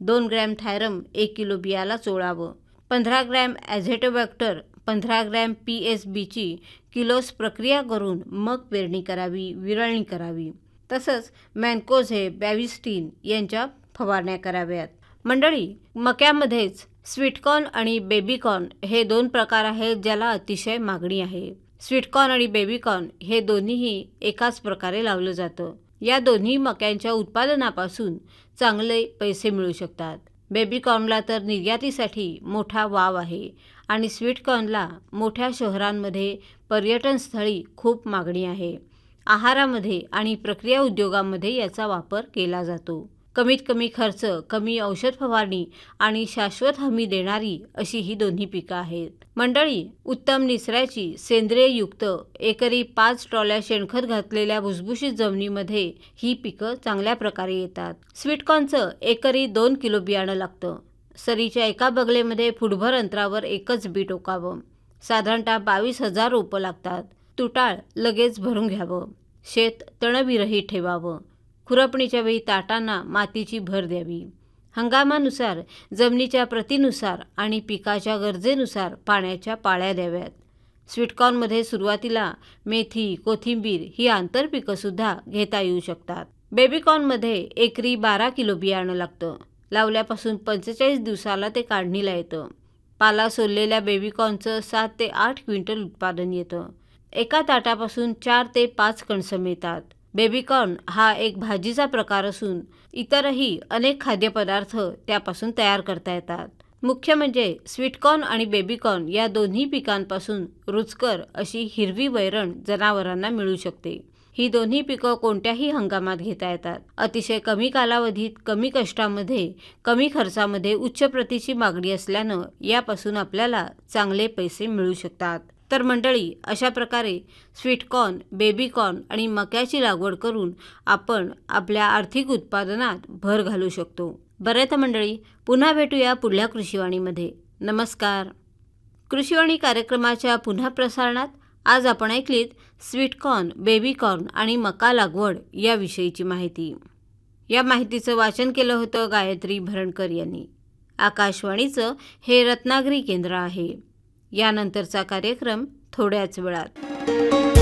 2 gram thiram 1 kilo बियाला चोळावं. 15 gram ॲझेटोबॅक्टर 15 gram PSBची किलोस प्रक्रिया करून मग पेरणी करावी, विरळणी करावी. तसंच मॅन्कोझेब, बॅविस्टिन यांच्या फवारण्या कराव्यात. मंडळी, मक्यामध्येच स्वीटकॉर्न आणि बेबीकॉर्न हे 2 प्रकार आहेत ज्याला अतिशय मागणी आहे. स्वीटकॉर्न आणि बेबीकॉर्न हे दोन्हीही एकाच प्रकारे लावलं जातं. या दोन्ही मक्यांच्या उत्पादनापासून चांगले पैसे मिळू शकतात. बेबीकॉर्नला तर निर्यातीसाठी मोठा वाव आहे आणि स्वीटकॉर्नला मोठ्या शहरांमध्ये पर्यटनस्थळी खूप मागणी आहे. आहारामध्ये आणि प्रक्रिया उद्योगामध्ये याचा वापर केला जातो. कमीत कमी खर्च, कमी औषध फवारणी आणि शाश्वत हमी देणारी अशी ही दोन्ही पिकं आहेत. मंडळी, उत्तम निचऱ्याची सेंद्रिययुक्त एकरी 5 ट्रॉल्या शेणखत घातलेल्या भुसभुशीत जमिनीमध्ये ही पिकं चांगल्या प्रकारे येतात. स्वीटकॉर्नचं एकरी 2 किलो बियाणं लागतं. सरीच्या एका बगलेमध्ये फुटभर अंतरावर एकच बी टोकावं. साधारणतः 22,000 रोपं लागतात. तुटाळ लगेच भरून घ्यावं. शेत तणविरहित ठेवावं. खुरपणीच्या वेळी ताटांना मातीची भर द्यावी. हंगामानुसार, जमिनीच्या प्रतीनुसार आणि पिकाच्या गरजेनुसार पाण्याच्या पाळ्या द्याव्यात. स्वीटकॉर्नमध्ये सुरुवातीला मेथी, कोथिंबीर ही आंतरपिकंसुद्धा घेता येऊ शकतात. बेबीकॉर्नमध्ये एकरी 12 किलो बियाणं लागतं. लावल्यापासून 45 दिवसाला ते काढणीला येतं. पाला सोललेल्या बेबीकॉर्नचं 7 ते 8 क्विंटल उत्पादन येतं. एका ताटापासून 4 ते 5 कणसं मिळतात. बेबीकॉर्न हा एक भाजीचा प्रकार असून इतरही अनेक खाद्यपदार्थ त्यापासून तयार करता येतात. मुख्य म्हणजे स्वीटकॉर्न आणि बेबीकॉर्न या दोन्ही पिकांपासून रुचकर अशी हिरवी वैरण जनावरांना मिळू शकते. ही दोन्ही पिकं कोणत्याही हंगामात घेता येतात. अतिशय कमी कालावधीत, कमी कष्टामध्ये, कमी खर्चामध्ये उच्च प्रतीची मागणी असल्यानं यापासून आपल्याला चांगले पैसे मिळू शकतात. तर मंडळी, अशा प्रकारे स्वीटकॉर्न, बेबीकॉर्न आणि मक्याची लागवड करून आपण आपल्या आर्थिक उत्पादनात भर घालू शकतो. बरं तर मंडळी, पुन्हा भेटूया पुढल्या कृषीवाणीमध्ये. नमस्कार. कृषीवाणी कार्यक्रमाच्या पुन्हा प्रसारणात आज आपण ऐकलीत स्वीटकॉर्न, बेबीकॉर्न आणि मका लागवड याविषयीची माहिती. या माहितीचं वाचन केलं होतं गायत्री भरणकर यांनी. आकाशवाणीचं हे रत्नागिरी केंद्र आहे. यानंतरचा कार्यक्रम थोड्याच वेळात.